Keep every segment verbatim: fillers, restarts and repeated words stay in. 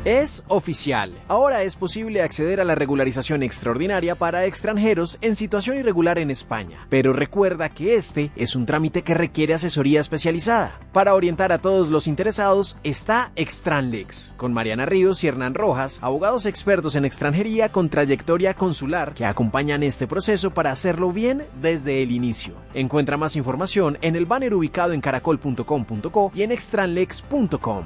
Es oficial. Ahora es posible acceder a la regularización extraordinaria para extranjeros en situación irregular en España. Pero recuerda que este es un trámite que requiere asesoría especializada. Para orientar a todos los interesados está Extranlex, con Mariana Ríos y Hernán Rojas, abogados expertos en extranjería con trayectoria consular que acompañan este proceso para hacerlo bien desde el inicio. Encuentra más información en el banner ubicado en caracol punto com punto co y en extranlex punto com.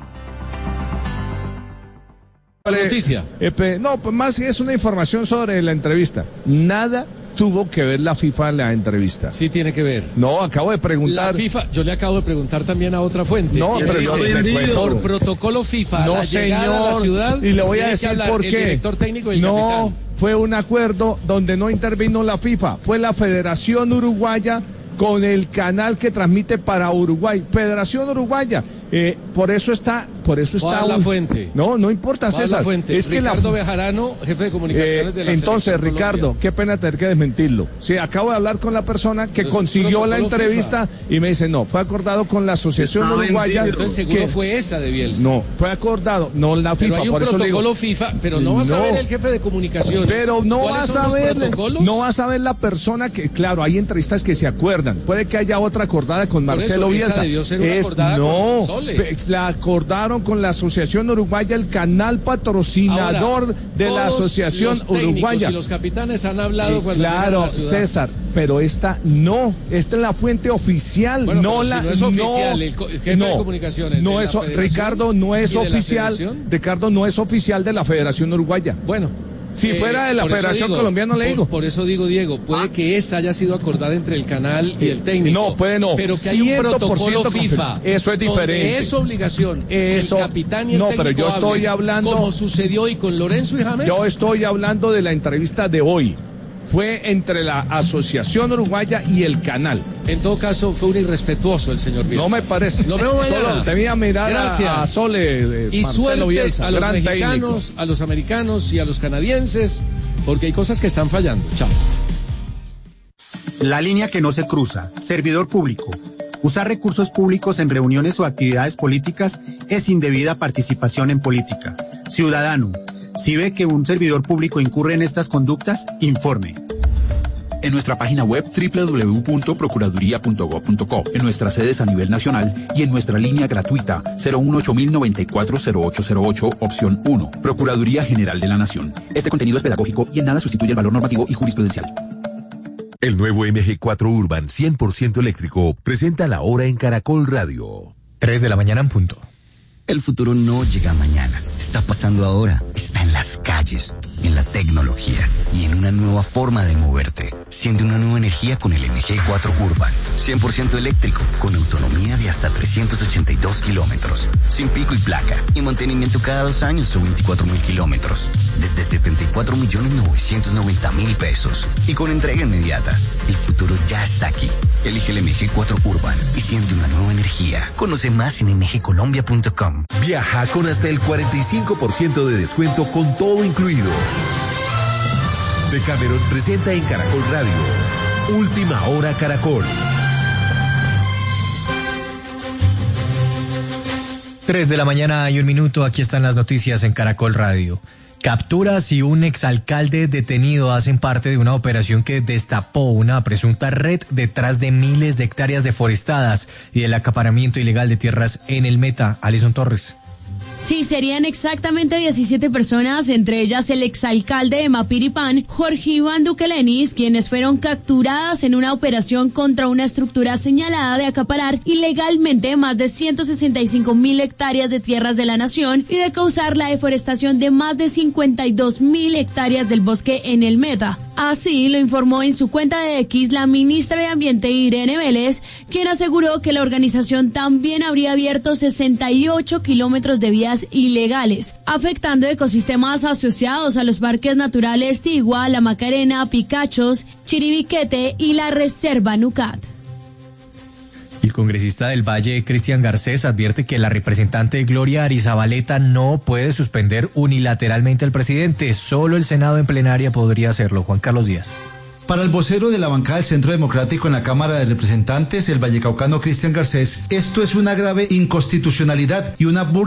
Noticia. Eh, no, pues más es una información sobre la entrevista. Nada tuvo que ver la FIFA en la entrevista. Sí tiene que ver. No, acabo de preguntar. La FIFA, yo le acabo de preguntar también a otra fuente. No, pero yo dice, por protocolo FIFA, no, la llegada señor, a la ciudad. Y le voy a decir por qué. El director técnico y el no, capitán. Fue un acuerdo donde no intervino la FIFA, fue la Federación Uruguaya con el canal que transmite para Uruguay. Federación Uruguaya. Eh, por eso está, por eso está un... la fuente. No, no importa, César. La fuente. Es que Ricardo la... Bejarano, jefe de comunicaciones eh, de la Entonces, Ricardo, Colombia. qué pena tener que desmentirlo. Sí, acabo de hablar con la persona que entonces, consiguió la entrevista FIFA. Y me dice, no, fue acordado con la Asociación Uruguaya. Entonces seguro que... fue esa de Bielsa. No, fue acordado, no la FIFA. Pero hay un por protocolo eso digo, FIFA, pero no vas no, a ver el jefe de comunicaciones. Pero no vas a ver, no vas a ver la persona que, claro, hay entrevistas que se acuerdan. Puede que haya otra acordada con Marcelo eso, Bielsa. Esa debió ser una es, acordada no, con Sole. La acordaron con la Asociación Uruguaya, el canal patrocinador Ahora, de la Asociación los Uruguaya. Y los capitanes han hablado y cuando claro, a la ciudad. César, pero esta no, esta es la fuente oficial, bueno, no si la no es oficial, no, el, el jefe no, de comunicaciones. No de es, Ricardo no es oficial, Ricardo no es oficial de la Federación Uruguaya. Bueno, si eh, fuera de la Federación digo, Colombiana le digo. Por, por eso digo, Diego, puede ah. que esa haya sido acordada entre el canal y el técnico. No, puede no. Pero que hay un protocolo FIFA. Eso es diferente. Es obligación. Eso. El capitán y el no, técnico pero yo estoy hablando. Como sucedió hoy con Lorenzo y James. Yo estoy hablando de la entrevista de hoy. Fue entre la Asociación Uruguaya y el canal. En todo caso, fue un irrespetuoso el señor Bielsa. No me parece. Lo vemos mañana. Te voy a mirar Gracias. a, a Sole de y Marcelo suerte Bielsa, a los gran mexicanos, técnico. a los americanos y a los canadienses, porque hay cosas que están fallando. Chao. La línea que no se cruza. Servidor público. Usar recursos públicos en reuniones o actividades políticas es indebida participación en política. Ciudadano. Si ve que un servidor público incurre en estas conductas, informe. En nuestra página web doble u doble u doble u punto procuraduría punto gob punto co, en nuestras sedes a nivel nacional y en nuestra línea gratuita cero uno ocho mil noventa y cuatro cero ocho cero ocho, opción uno. Procuraduría General de la Nación. Este contenido es pedagógico y en nada sustituye el valor normativo y jurisprudencial. El nuevo M G cuatro Urban cien por ciento eléctrico presenta la hora en Caracol Radio. tres de la mañana en punto. El futuro no llega mañana, está pasando ahora, está en las calles, en la tecnología y en una nueva forma de moverte. Siente una nueva energía con el M G cuatro Urban, cien por ciento eléctrico, con autonomía de hasta trescientos ochenta y dos kilómetros, sin pico y placa, y mantenimiento cada dos años o veinticuatro mil kilómetros, desde setenta y cuatro millones novecientos noventa mil pesos, y con entrega inmediata. El futuro ya está aquí. Elige el M G cuatro Urban y siente una nueva energía. Conoce más en m g colombia punto com. Viaja con hasta el cuarenta y cinco por ciento de descuento con todo incluido. Decameron presenta en Caracol Radio. Última hora Caracol. tres de la mañana y un minuto, aquí están las noticias en Caracol Radio. Capturas y un exalcalde detenido hacen parte de una operación que destapó una presunta red detrás de miles de hectáreas deforestadas y el acaparamiento ilegal de tierras en el Meta. Alison Torres. Sí, serían exactamente diecisiete personas, entre ellas el exalcalde de Mapiripán, Jorge Iván Duque Lenis, quienes fueron capturadas en una operación contra una estructura señalada de acaparar ilegalmente más de ciento sesenta y cinco mil hectáreas de tierras de la nación y de causar la deforestación de más de cincuenta y dos mil hectáreas del bosque en el Meta. Así lo informó en su cuenta de X la ministra de Ambiente Irene Vélez, quien aseguró que la organización también habría abierto sesenta y ocho kilómetros de vías ilegales, afectando ecosistemas asociados a los parques naturales Tigua, La Macarena, Picachos, Chiribiquete y la Reserva Nucat. El congresista del Valle, Cristian Garcés, advierte que la representante Gloria Arizabaleta no puede suspender unilateralmente al presidente. Solo el Senado en plenaria podría hacerlo. Juan Carlos Díaz. Para el vocero de la bancada del Centro Democrático en la Cámara de Representantes, el vallecaucano Cristian Garcés, esto es una grave inconstitucionalidad y una burla